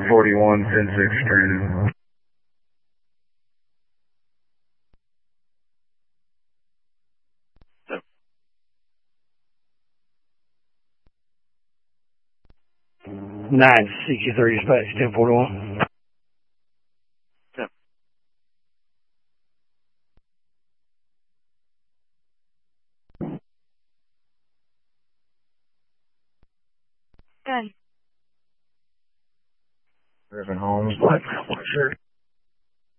1041, 10-6 stranded. Nine CQ3 dispatch 1041. Good. Griffin Holmes, sure.